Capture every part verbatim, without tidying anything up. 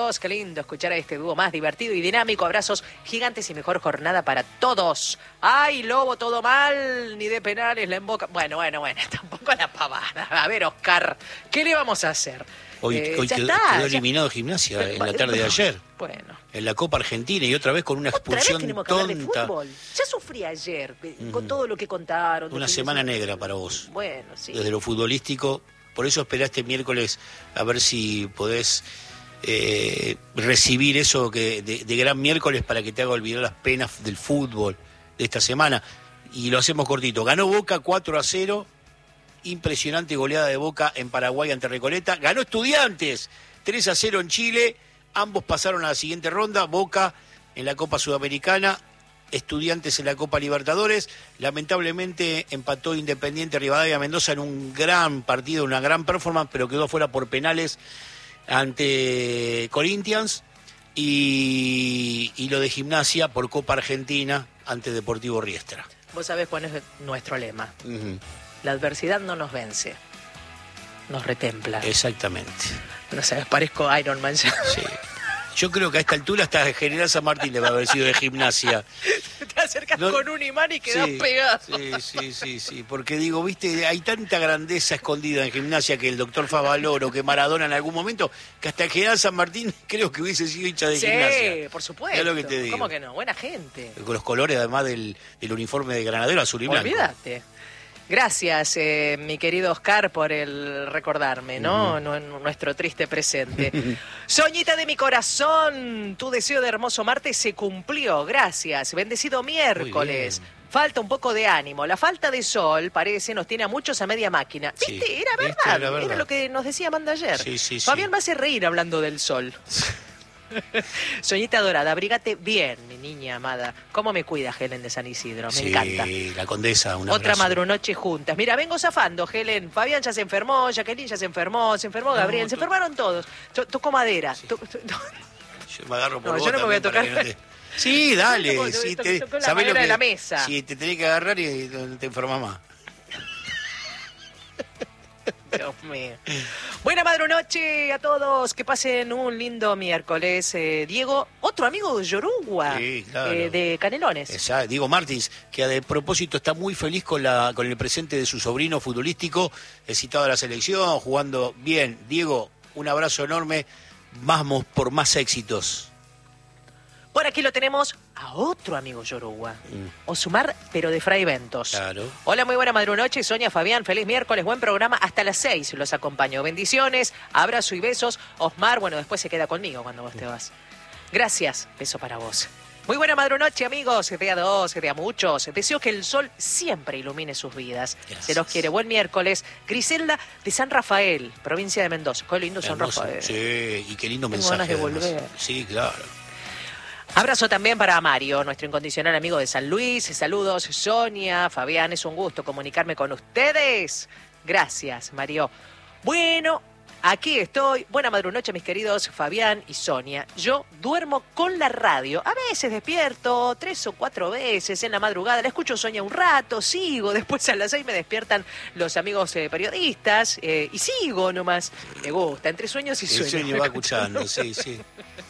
amigos, qué lindo escuchar a este dúo más divertido y dinámico. Abrazos gigantes y mejor jornada para todos. Ay, Lobo, todo mal, ni de penales la emboca. Bueno, bueno, bueno, tampoco la pavada. A ver, Oscar, ¿qué le vamos a hacer? Hoy, eh, hoy ya quedó, está, quedó ya... eliminado Gimnasia Pero, en la tarde de ayer. Bueno. En la Copa Argentina y otra vez con una expulsión ¿Otra vez tenemos que hablar de tonta. fútbol? Ya sufrí ayer, Mm. con todo lo que contaron. Una semana negra para vos. Bueno, sí. Desde lo futbolístico. Por eso esperaste miércoles a ver si podés eh, recibir eso que de, de gran miércoles para que te haga olvidar las penas del fútbol de esta semana. Y lo hacemos cortito. Ganó Boca cuatro a cero. Impresionante goleada de Boca en Paraguay ante Recoleta. Ganó Estudiantes tres a cero en Chile. Ambos pasaron a la siguiente ronda. Boca en la Copa Sudamericana. Estudiantes en la Copa Libertadores. Lamentablemente empató Independiente Rivadavia Mendoza en un gran partido, una gran performance, pero quedó fuera por penales ante Corinthians. Y, y lo de Gimnasia por Copa Argentina ante Deportivo Riestra. Vos sabés cuál es nuestro lema. Uh-huh. La adversidad no nos vence, nos retempla. Exactamente. No sabes, parezco Iron Man ya. Sí. Yo creo que a esta altura hasta General San Martín debe haber sido de Gimnasia. Te acercas no, con un imán y quedás sí, pegado. Sí, sí, sí, sí. Porque digo, viste, hay tanta grandeza escondida en Gimnasia que el doctor Favaloro, que Maradona en algún momento, que hasta el General San Martín creo que hubiese sido hincha de sí, Gimnasia. Sí, por supuesto. Es lo que te digo. ¿Cómo que no? Buena gente. Con los colores además del, del uniforme de Granadero azul y blanco. Olvídate. Gracias, eh, mi querido Oscar, por el recordarme, ¿no? Uh-huh. no nuestro triste presente. Soñita de mi corazón, tu deseo de hermoso martes se cumplió. Gracias. Bendecido miércoles. Falta un poco de ánimo. La falta de sol, parece, nos tiene a muchos a media máquina. ¿Viste? Sí, era, verdad. Era, verdad. Era lo que nos decía Amanda ayer. Sí, sí, Fabián sí. me hace reír hablando del sol. Soñita dorada, abrígate bien, mi niña amada. ¿Cómo me cuida Helen de San Isidro? Me sí, encanta. Sí, la condesa, un Otra abrazo. madrunoche juntas. Mira, vengo zafando, Helen. Fabián ya se enfermó, Jacqueline ya se enfermó, se enfermó Gabriel, no, se enfermaron todos. To Tocó madera. Sí. To to to yo me agarro por no, vos yo no me voy a tocar. No te... Sí, dale. Tocó, sí, tocó, te... tocó la ¿sabés lo que... de la mesa. Sí, te tenés que agarrar y te enfermas más. Dios mío. Buena madrunoche a todos, que pasen un lindo miércoles. Eh, Diego, otro amigo de Yorugua, sí, claro. eh, de Canelones. Exacto. Diego Martins, que de propósito está muy feliz con, la, con el presente de su sobrino futbolístico, citado a la selección, jugando bien. Diego, un abrazo enorme, vamos por más éxitos. Por aquí lo tenemos a otro amigo Yorugua, mm. Osumar, pero de Fray Ventos. Claro. Hola, muy buena madrunoche, Sonia, Fabián, feliz miércoles, buen programa, hasta las seis los acompaño. Bendiciones, abrazo y besos. Osmar, bueno, después se queda conmigo cuando vos te vas. Gracias, beso para vos. Muy buena madrunoche, amigos, de a dos, de a muchos. Deseo que el sol siempre ilumine sus vidas. Gracias. Se los quiere. Buen miércoles. Griselda de San Rafael, provincia de Mendoza. Qué lindo San Hermoso. Rafael. Sí, y qué lindo Tengo mensaje. ganas de volver. Además. Sí, claro. Abrazo también para Mario, nuestro incondicional amigo de San Luis. Saludos, Sonia, Fabián, es un gusto comunicarme con ustedes. Gracias, Mario. Bueno, aquí estoy. Buena madrunoche, mis queridos Fabián y Sonia. Yo duermo con la radio. A veces despierto tres o cuatro veces en la madrugada. La escucho Sonia un rato, sigo. Después a las seis me despiertan los amigos eh, periodistas eh, y sigo nomás. Me gusta, entre sueños y sueños. El sueño va escuchando, sí, sí.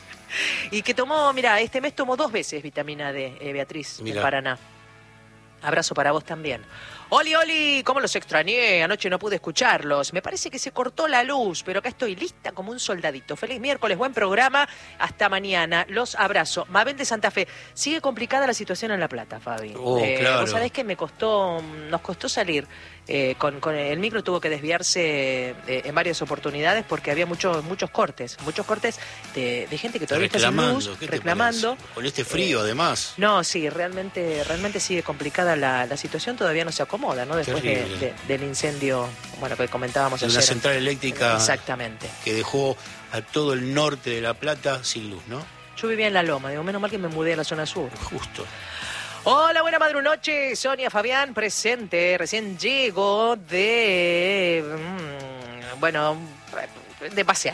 Y que tomó, mira, este mes tomó dos veces vitamina D, eh, Beatriz, mirá. de Paraná. Abrazo para vos también. Oli, Oli, cómo los extrañé, anoche no pude escucharlos. Me parece que se cortó la luz, pero acá estoy lista como un soldadito. Feliz miércoles, buen programa, hasta mañana. Los abrazo. Mabel de Santa Fe. Sigue complicada la situación en La Plata, Fabi. Oh, eh, claro. Vos sabés que me costó, nos costó salir. Eh, con, con el micro tuvo que desviarse eh, en varias oportunidades porque había muchos muchos cortes, muchos cortes de, de gente que todavía está sin luz, reclamando. Con este frío, eh, además. No, sí, realmente realmente sigue complicada la, la situación, todavía no se acomoda, ¿no? Después de, de, del incendio, bueno, que comentábamos ayer. Una central eléctrica. Exactamente. Que dejó a todo el norte de La Plata sin luz, ¿no? Yo vivía en La Loma, digo, menos mal que me mudé a la zona sur. Justo. Hola, buena madrunoche, Sonia, Fabián, presente. Recién llego de, mmm, bueno, de pasear.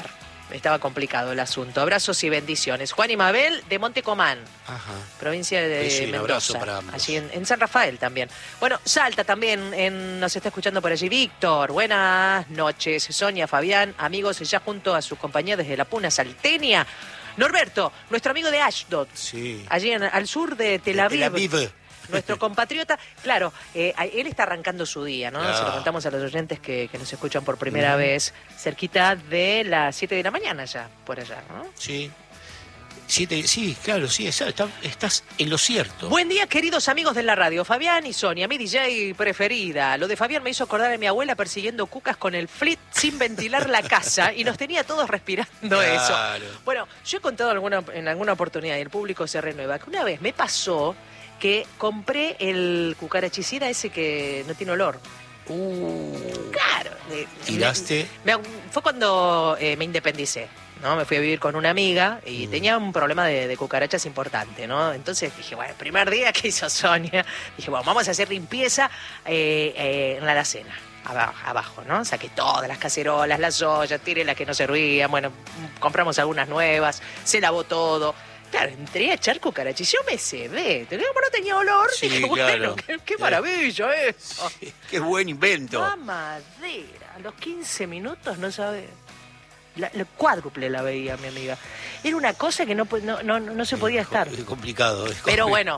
estaba complicado el asunto. Abrazos y bendiciones. Juan y Mabel de Montecomán, Ajá. provincia de Sí, un Mendoza. abrazo para ambos. Allí en, en San Rafael también. Bueno, Salta también, en, nos está escuchando por allí Víctor. Buenas noches, Sonia, Fabián, amigos, ya junto a sus compañeros desde la Puna Salteña. Norberto, nuestro amigo de Ashdod, Sí. allí en- al sur de Tel Aviv. Tel Aviv. Nuestro compatriota, claro, eh, él está arrancando su día, ¿no? Claro. Se lo contamos a los oyentes que, que nos escuchan por primera vez, cerquita de las siete de la mañana ya, por allá, ¿no? Sí. Siete, sí, claro, sí, está- está- estás en lo cierto. Buen día, queridos amigos de la radio, Fabián y Sonia, mi D J preferida. Lo de Fabián me hizo acordar a mi abuela persiguiendo cucas con el flit sin ventilar la casa y nos tenía todos respirando eso. Claro. Bueno, yo he contado alguna, en alguna oportunidad y el público se renueva que una vez me pasó que compré el cucarachicida ese que no tiene olor. Uh, Claro. eh, ¿Tiraste? me- me- fue cuando eh, me independicé, ¿no? Me fui a vivir con una amiga y Mm. tenía un problema de, de cucarachas importante, ¿no? Entonces dije, bueno, el primer día que hizo Sonia, dije, bueno, vamos a hacer limpieza eh, eh, en la alacena. Abajo, abajo, ¿no? Saqué todas las cacerolas, las ollas, tiré las que no servían, bueno, compramos algunas nuevas, se lavó todo. Claro, entré a echar cucarachis, yo me cebé, como no tenía olor, Sí, dije, bueno, claro. qué, qué maravilla eso. Qué buen invento. Mamadera, a los quince minutos no sabe. La, la cuádruple la veía mi amiga. Era una cosa que no, po- no, no, no se podía estar. Es complicado. Es Pero compli- bueno,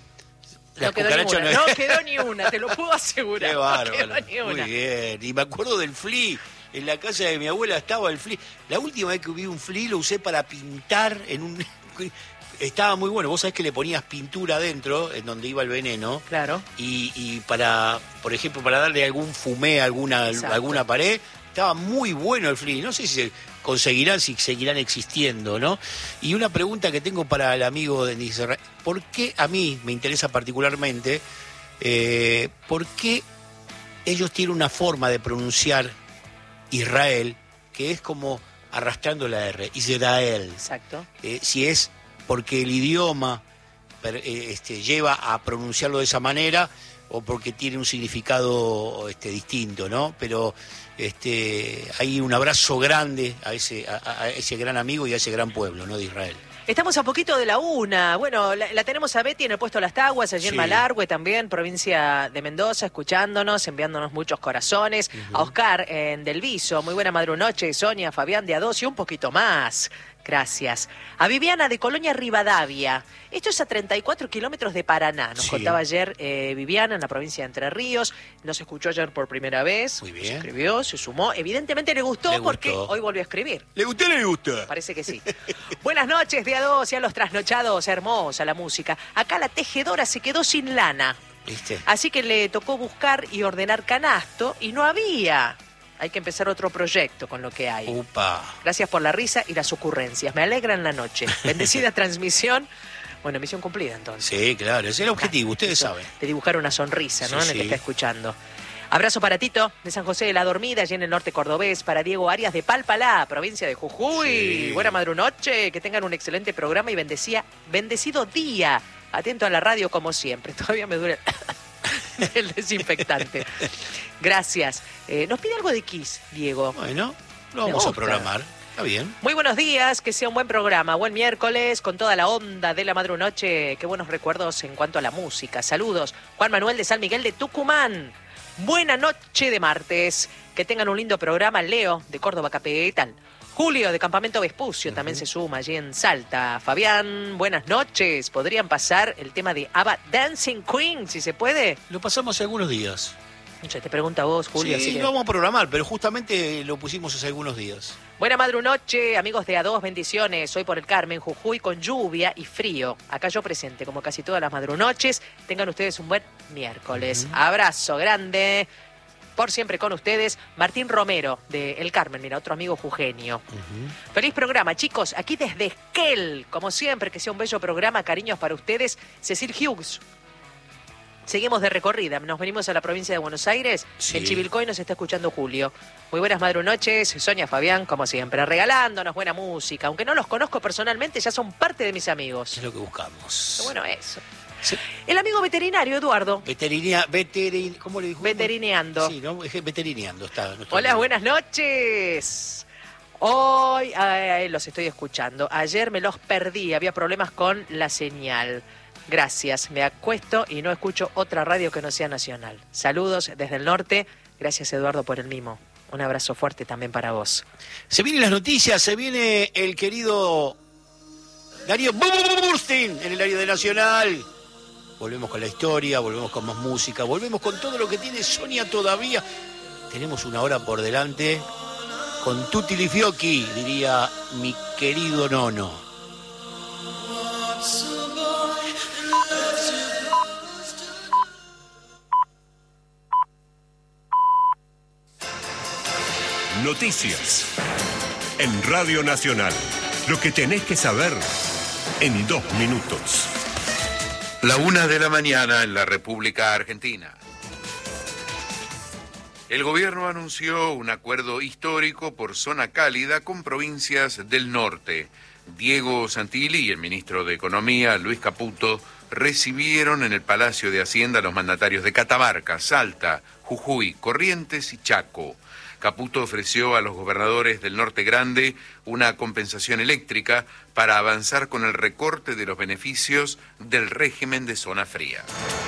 La no quedó ni cucaracha una. no- No quedó ni una, te lo puedo asegurar. Qué No bárbaro. quedó ni una. Muy bien. Y me acuerdo del flea. En la casa de mi abuela estaba el flea. La última vez que vi un flea lo usé para pintar en un... Estaba muy bueno. Vos sabés que le ponías pintura adentro, en donde iba el veneno. Claro. Y, y para, por ejemplo, para darle algún fumé a alguna, Exacto. alguna pared, estaba muy bueno el flea. No sé si se conseguirán, si seguirán existiendo, ¿no? Y una pregunta que tengo para el amigo de Israel. ¿Por qué a mí me interesa particularmente, eh, por qué ellos tienen una forma de pronunciar Israel que es como arrastrando la R, Israel? Exacto. Eh, si es porque el idioma per- eh, este, lleva a pronunciarlo de esa manera o porque tiene un significado este, distinto, ¿no? Pero este, hay un abrazo grande a ese, a, a ese gran amigo y a ese gran pueblo, ¿no? De Israel. Estamos a poquito de la una. Bueno, la, la tenemos a Betty en el puesto Las Taguas, allí en Sí. Malargüe también, provincia de Mendoza, escuchándonos, enviándonos muchos corazones. A Oscar en Del Viso, muy buena madrunoche, Sonia, Fabián de A dos y un poquito más. Gracias. A Viviana de Colonia Rivadavia. Esto es a treinta y cuatro kilómetros de Paraná. Nos Sí. contaba ayer eh, Viviana en la provincia de Entre Ríos. Nos escuchó ayer por primera vez. Muy bien. Se escribió, se sumó. Evidentemente le gustó Le porque gustó. hoy volvió a escribir. ¿Le gustó o no le gusta? Parece que sí. Buenas noches, de A dos y a los trasnochados. Hermosa la música. Acá la tejedora se quedó sin lana. ¿Viste? Así que le tocó buscar y ordenar canasto y no había. Hay que empezar otro proyecto con lo que hay. Upa. Gracias por la risa y las ocurrencias. Me alegran la noche. Bendecida transmisión. Bueno, misión cumplida entonces. Sí, claro, ese es el objetivo, ustedes Eso, saben. de dibujar una sonrisa, ¿no? Sí, en el que sí. está escuchando. Abrazo para Tito, de San José de la Dormida, allí en el norte cordobés. Para Diego Arias de Palpalá, provincia de Jujuy. Sí. Buena madrunoche, que tengan un excelente programa y bendecía, bendecido día. Atento a la radio como siempre. Todavía me dura el desinfectante. Gracias. Eh, nos pide algo de Kiss, Diego. Bueno, lo Me vamos a gusta. programar. Está bien. Muy buenos días, que sea un buen programa. Buen miércoles con toda la onda de la madrunoche. Qué buenos recuerdos en cuanto a la música. Saludos. Juan Manuel de San Miguel de Tucumán. Buena noche de martes. Que tengan un lindo programa. Leo de Córdoba Capital. Julio de Campamento Vespucio también se suma allí en Salta. Fabián, buenas noches. ¿Podrían pasar el tema de ABBA Dancing Queen, si se puede? Lo pasamos hace algunos días. Se te pregunta a vos, Julio. Sí, así que... lo vamos a programar, pero justamente lo pusimos hace algunos días. Buena madrunoche, amigos de A dos, bendiciones. Hoy por el Carmen, Jujuy, con lluvia y frío. Acá yo presente, como casi todas las madrunoches. Tengan ustedes un buen miércoles. Uh-huh. Abrazo grande. Por siempre con ustedes, Martín Romero, de El Carmen, mira, otro amigo jujeño. Uh-huh. Feliz programa, chicos. Aquí desde Esquel, como siempre, que sea un bello programa. Cariños para ustedes. Cecil Hughes. Seguimos de recorrida, nos venimos a la provincia de Buenos Aires, sí. En Chivilcoy nos está escuchando Julio. Muy buenas madrunoches, Sonia, Fabián, como siempre, regalándonos buena música. Aunque no los conozco personalmente, ya son parte de mis amigos. Es lo que buscamos. Qué bueno eso. Sí. El amigo veterinario, Eduardo. Veterinia, veterin, ¿cómo le dijo? Veterineando. Sí, ¿no? Veterineando está. Hola, amigo. Buenas noches. Hoy eh, los estoy escuchando. Ayer me los perdí, había problemas con la señal. Gracias, me acuesto y no escucho otra radio que no sea nacional. Saludos desde el norte. Gracias, Eduardo, por el mimo. Un abrazo fuerte también para vos. Se vienen las noticias, se viene el querido Darío Burstein en el área de Nacional. Volvemos con la historia, volvemos con más música, volvemos con todo lo que tiene Sonia todavía. Tenemos una hora por delante con tutti li fiocchi, diría mi querido Nono. Noticias en Radio Nacional. Lo que tenés que saber en dos minutos. La una de la mañana en la República Argentina. El gobierno anunció un acuerdo histórico por zona cálida con provincias del norte. Diego Santilli y el ministro de Economía, Luis Caputo, recibieron en el Palacio de Hacienda a los mandatarios de Catamarca, Salta, Jujuy, Corrientes y Chaco. Caputo ofreció a los gobernadores del Norte Grande una compensación eléctrica para avanzar con el recorte de los beneficios del régimen de zona fría.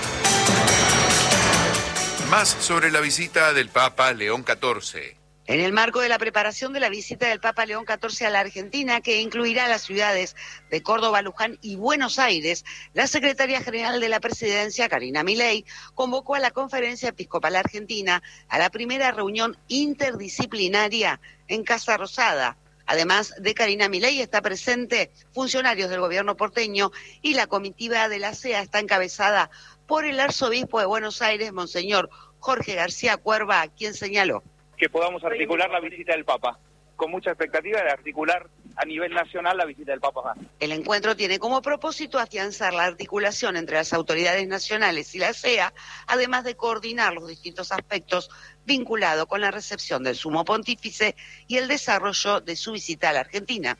Más sobre la visita del Papa León catorce. En el marco de la preparación de la visita del Papa León catorce a la Argentina, que incluirá las ciudades de Córdoba, Luján y Buenos Aires, la secretaria general de la Presidencia, Karina Milei, convocó a la Conferencia Episcopal Argentina a la primera reunión interdisciplinaria en Casa Rosada. Además de Karina Milei, está presente funcionarios del gobierno porteño y la comitiva de la C E A está encabezada por el arzobispo de Buenos Aires, Monseñor Jorge García Cuerva, quien señaló que podamos articular la visita del Papa, con mucha expectativa de articular a nivel nacional la visita del Papa. El encuentro tiene como propósito afianzar la articulación entre las autoridades nacionales y la C E A, además de coordinar los distintos aspectos vinculados con la recepción del Sumo Pontífice y el desarrollo de su visita a la Argentina.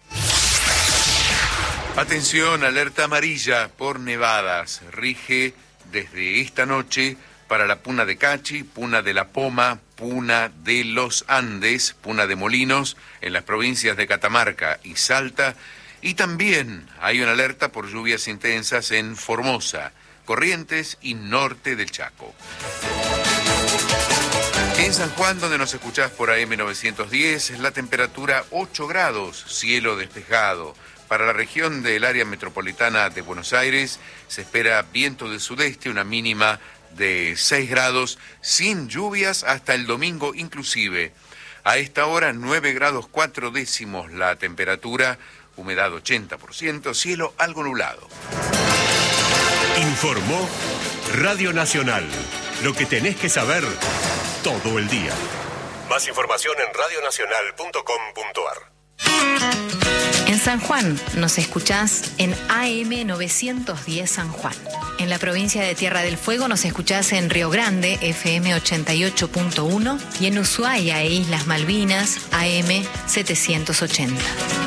Atención, alerta amarilla por nevadas. Rige desde esta noche para la Puna de Cachi, Puna de la Poma, Puna de los Andes, Puna de Molinos, en las provincias de Catamarca y Salta. Y también hay una alerta por lluvias intensas en Formosa, Corrientes y norte del Chaco. En San Juan, donde nos escuchás por A M novecientos diez, la temperatura ocho grados, cielo despejado. Para la región del área metropolitana de Buenos Aires se espera viento del sudeste, una mínima de seis grados, sin lluvias hasta el domingo inclusive. A esta hora nueve grados cuatro décimos la temperatura, humedad ochenta por ciento, cielo algo nublado. Informó Radio Nacional. Lo que tenés que saber todo el día. Más información en radio nacional punto com punto a r. En San Juan nos escuchás en A M novecientos diez San Juan. En la provincia de Tierra del Fuego nos escuchás en Río Grande, F M ochenta y ocho punto uno, y en Ushuaia e Islas Malvinas, A M setecientos ochenta.